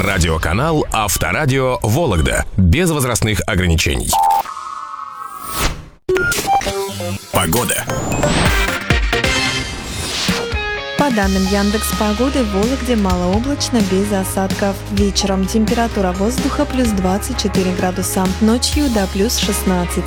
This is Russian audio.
Радиоканал Авторадио Вологда. Без возрастных ограничений. Погода. По данным Яндекс.Погоды, в Вологде малооблачно, без осадков. Вечером температура воздуха плюс 24 градуса, ночью до плюс 16.